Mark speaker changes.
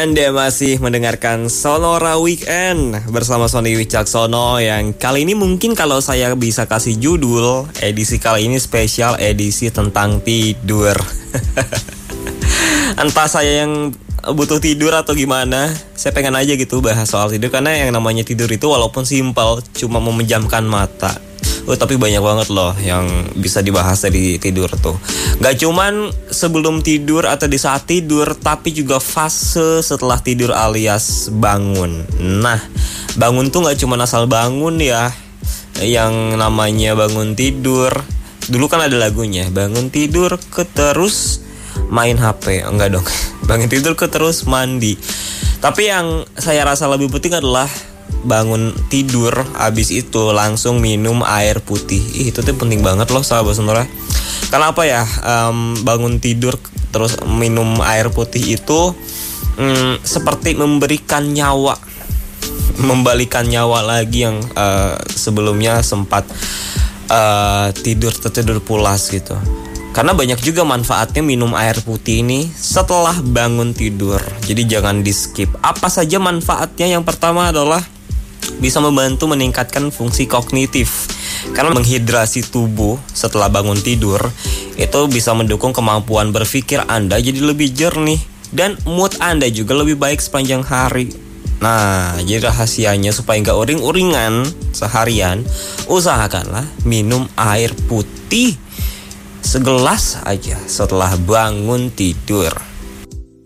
Speaker 1: Anda masih mendengarkan Sonora Weekend bersama Sony Wicaksono, yang kali ini mungkin kalau saya bisa kasih judul, edisi kali ini spesial edisi tentang tidur. Entah saya yang butuh tidur atau gimana, saya pengen aja gitu bahas soal tidur, karena yang namanya tidur itu walaupun simpel, cuma memejamkan mata. Tapi banyak banget loh yang bisa dibahas dari tidur tuh. Gak cuman sebelum tidur atau di saat tidur, tapi juga fase setelah tidur alias bangun. Nah, bangun tuh gak cuman asal bangun ya. Yang namanya bangun tidur, dulu kan ada lagunya, bangun tidur ke terus main HP. Enggak dong, bangun tidur ke terus mandi. Tapi yang saya rasa lebih penting adalah bangun tidur, abis itu langsung minum air putih. Itu tuh penting banget loh sahabat Sonora. Kenapa ya? Bangun tidur terus minum air putih itu seperti memberikan nyawa, membalikan nyawa lagi yang sebelumnya sempat tertidur pulas gitu. Karena banyak juga manfaatnya minum air putih ini setelah bangun tidur. Jadi jangan di skip. Apa saja manfaatnya? Yang pertama adalah bisa membantu meningkatkan fungsi kognitif. Karena menghidrasi tubuh setelah bangun tidur itu bisa mendukung kemampuan berpikir Anda jadi lebih jernih, dan mood Anda juga lebih baik sepanjang hari. Nah, jadi rahasianya supaya nggak uring-uringan seharian, usahakanlah minum air putih segelas aja setelah bangun tidur.